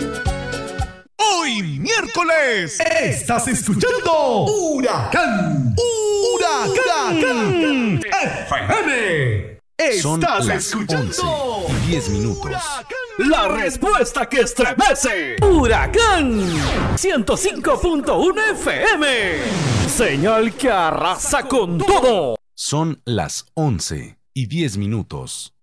Hoy miércoles estás escuchando Huracán FM. Estás escuchando 10 minutos. La respuesta que estremece. Huracán 105.1 FM. Señal que arrasa con todo. Son las 11:10 minutos.